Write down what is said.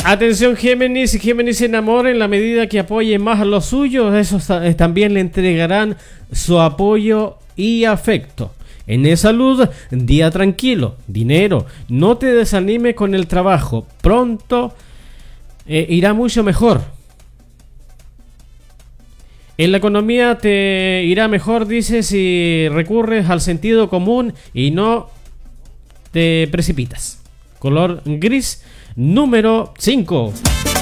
Atención Géminis, si Géminis se enamora en la medida que apoye más a los suyos, esos también le entregarán su apoyo y afecto. En salud, día tranquilo. Dinero, no te desanimes con el trabajo, pronto irá mucho mejor. En la economía te irá mejor, dice, si recurres al sentido común y no te precipitas. Color gris, número 5.